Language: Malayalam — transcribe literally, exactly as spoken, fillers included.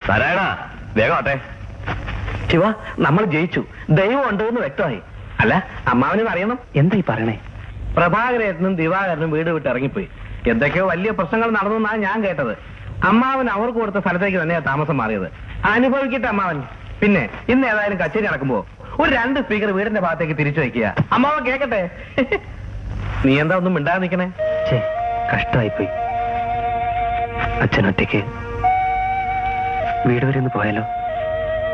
തരാടാ വേഗം ആട്ടെ. ശിവ, നമ്മൾ ജയിച്ചു. ദൈവം ഉണ്ടെന്ന് വ്യക്തമായി. അല്ല, അമ്മാവനും അറിയണം. എന്താ ഈ പറയണേ? പ്രഭാകരേട്ടനും ദിവാകരനും വീട് വിട്ട് ഇറങ്ങിപ്പോയി. എന്തൊക്കെയോ വലിയ പ്രശ്നങ്ങൾ നടന്നെന്നാണ് ഞാൻ കേട്ടത്. അമ്മാവൻ അവർക്ക് കൊടുത്ത സ്ഥലത്തേക്ക് തന്നെയാ താമസം മാറിയത്. അനുഭവിക്കട്ടെ അമ്മാവൻ. പിന്നെ ഇന്ന് ഏതായാലും കച്ചേരി നടക്കുമ്പോ ഒരു രണ്ട് സ്പീക്കർ വീടിന്റെ ഭാഗത്തേക്ക് തിരിച്ചു വയ്ക്കുക. അമ്മാവൻ കേക്കട്ടെ. നീ എന്താ ഒന്നും മിണ്ടാതെ നിൽക്കണേ? കഷ്ടമായിപ്പോയി. അച്ഛനൊറ്റയ്ക്ക് വീട് വരെ ഒന്ന് പോയാലോ?